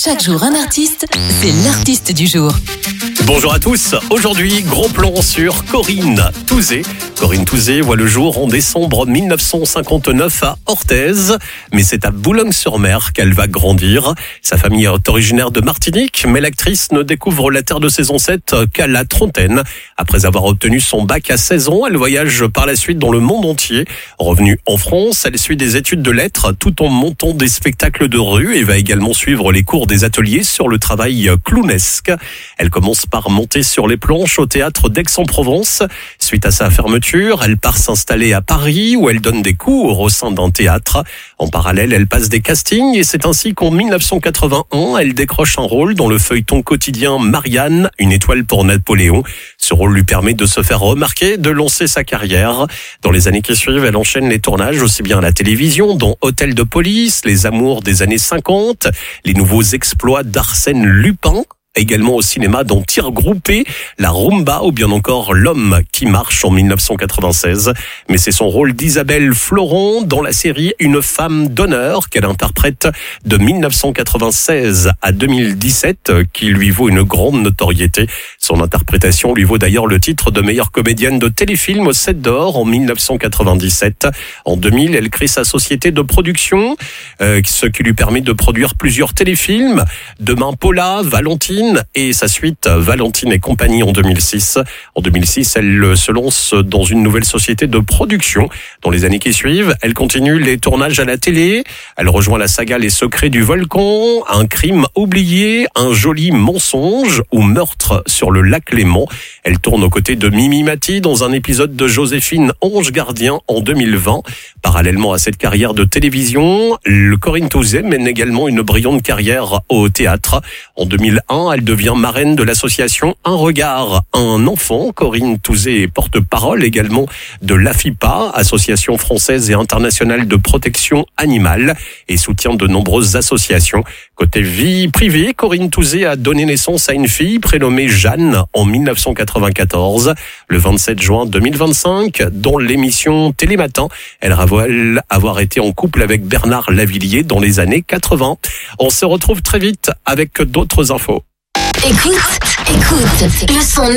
Chaque jour un artiste, c'est l'artiste du jour. Bonjour à tous, aujourd'hui gros plan sur Corinne Touzé. Corinne Touzé voit le jour en décembre 1959 à Orthez, mais c'est à Boulogne-sur-Mer qu'elle va grandir. Sa famille est originaire de Martinique, mais l'actrice ne découvre la terre de ses ancêtres qu'à la trentaine. Après avoir obtenu son bac à 16 ans, elle voyage par la suite dans le monde entier. Revenue en France, elle suit des études de lettres tout en montant des spectacles de rue et va également suivre les cours des ateliers sur le travail clownesque. Elle commence par monter sur les planches au théâtre d'Aix-en-Provence. Suite à sa fermeture, elle part s'installer à Paris où elle donne des cours au sein d'un théâtre. En parallèle, elle passe des castings et c'est ainsi qu'en 1981, elle décroche un rôle dans le feuilleton quotidien Marianne, une étoile pour Napoléon. Ce rôle lui permet de se faire remarquer, de lancer sa carrière. Dans les années qui suivent, elle enchaîne les tournages aussi bien à la télévision, dont Hôtel de police, Les amours des années 50, les nouveaux exploits d'Arsène Lupin. Également au cinéma dans Tir groupé, La Rumba ou bien encore L'homme qui marche en 1996. Mais c'est son rôle d'Isabelle Florent dans la série Une femme d'honneur qu'elle interprète de 1996 à 2017 qui lui vaut une grande notoriété. Son interprétation lui vaut d'ailleurs le titre de meilleure comédienne de téléfilm au 7 d'or en 1997. En 2000, elle crée sa société de production, ce qui lui permet de produire plusieurs téléfilms. Demain Paula, Valentine et sa suite Valentine et compagnie en 2006. En 2006, elle se lance dans une nouvelle société de production. Dans les années qui suivent, elle continue les tournages à la télé. Elle rejoint la saga Les secrets du volcan, Un crime oublié, Un joli mensonge ou Meurtre sur le lac Léman. Elle tourne aux côtés de Mimi Mati dans un épisode de Joséphine Ange Gardien en 2020. Parallèlement à cette carrière de télévision, Corinne Touzé mène également une brillante carrière au théâtre. En 2001, elle devient marraine de l'association Un regard, un enfant. Corinne Touzé est porte-parole également de l'AFIPA, Association française et internationale de protection animale, et soutient de nombreuses associations. Côté vie privée, Corinne Touzé a donné naissance à une fille prénommée Jeanne en 1994. Le 27 juin 2025, dans l'émission Télématin, elle révèle avoir été en couple avec Bernard Lavilliers dans les années 80. On se retrouve très vite avec d'autres infos. Écoute, le son